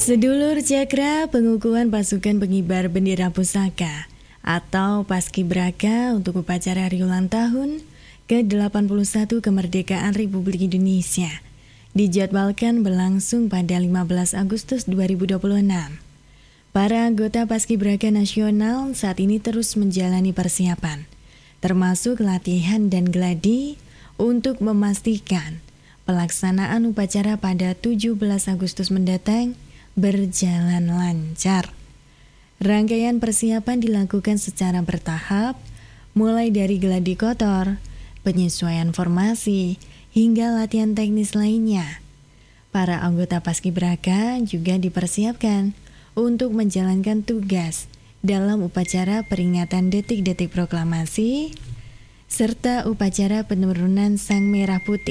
Sedulur Cakra pengukuhan pasukan pengibar bendera pusaka atau Paskibraka untuk upacara hari ulang tahun ke-81 kemerdekaan Republik Indonesia dijadwalkan berlangsung pada 15 Agustus 2026. Para anggota Paskibraka nasional saat ini terus menjalani persiapan, termasuk latihan dan gladi untuk memastikan pelaksanaan upacara pada 17 Agustus mendatang berjalan lancar. Rangkaian persiapan dilakukan secara bertahap, mulai dari gladi kotor, penyesuaian formasi, hingga latihan teknis lainnya. Para anggota Paskibraka juga dipersiapkan untuk menjalankan tugas dalam upacara peringatan detik-detik proklamasi, serta upacara penurunan Sang Merah Putih.